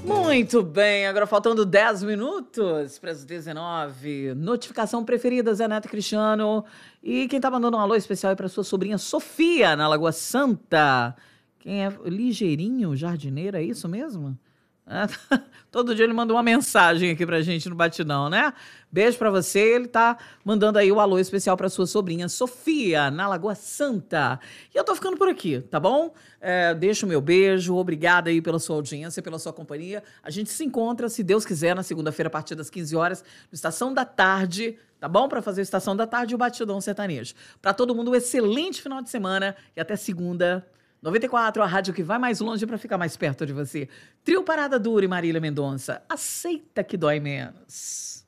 Muito bem, agora faltando 10 minutos para as 19. Notificação preferida, Zé Neto e Cristiano. E quem tá mandando um alô especial é para sua sobrinha Sofia, na Lagoa Santa. Quem é? Ligeirinho, jardineiro, é isso mesmo? Ah, todo dia ele manda uma mensagem aqui pra gente no Batidão, né? Beijo pra você. Ele tá mandando aí o alô especial pra sua sobrinha Sofia, na Lagoa Santa. E eu tô ficando por aqui, tá bom? Deixa o meu beijo. Obrigada aí pela sua audiência, pela sua companhia. A gente se encontra, se Deus quiser, na segunda-feira, a partir das 15 horas, no Estação da Tarde, tá bom? Pra fazer a Estação da Tarde e o Batidão Sertanejo. Pra todo mundo, um excelente final de semana e até segunda. 94, a rádio que vai mais longe para ficar mais perto de você. Trio Parada Dura e Marília Mendonça. Aceita que dói menos.